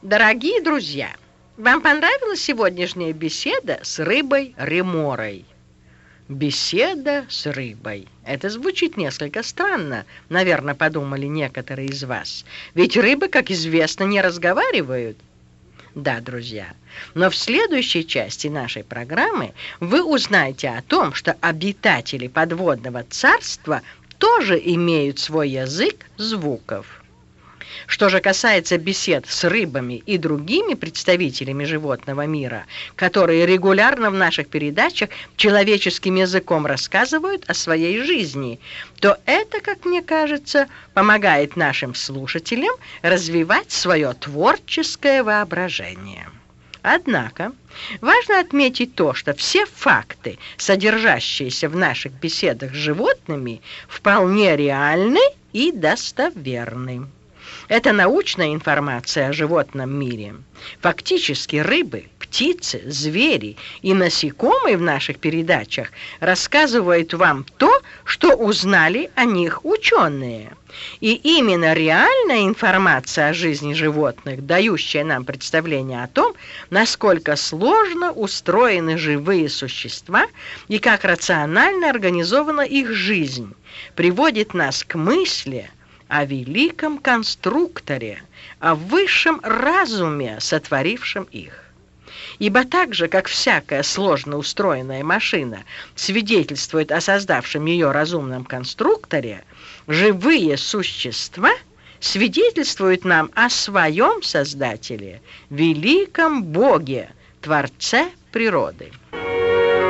Дорогие друзья, вам понравилась сегодняшняя беседа с рыбой Реморой? Беседа с рыбой. Это звучит несколько странно, наверное, подумали некоторые из вас. Ведь рыбы, как известно, не разговаривают. Да, друзья, но в следующей части нашей программы вы узнаете о том, что обитатели подводного царства тоже имеют свой язык звуков. Что же касается бесед с рыбами и другими представителями животного мира, которые регулярно в наших передачах человеческим языком рассказывают о своей жизни, то это, как мне кажется, помогает нашим слушателям развивать свое творческое воображение. Однако важно отметить то, что все факты, содержащиеся в наших беседах с животными, вполне реальны и достоверны. Это научная информация о животном мире. Фактически рыбы, птицы, звери и насекомые в наших передачах рассказывают вам то, что узнали о них ученые. И именно реальная информация о жизни животных, дающая нам представление о том, насколько сложно устроены живые существа и как рационально организована их жизнь, приводит нас к мысли о великом конструкторе, о высшем разуме, сотворившем их. Ибо так же, как всякая сложно устроенная машина свидетельствует о создавшем ее разумном конструкторе, живые существа свидетельствуют нам о своем Создателе, великом Боге, Творце природы.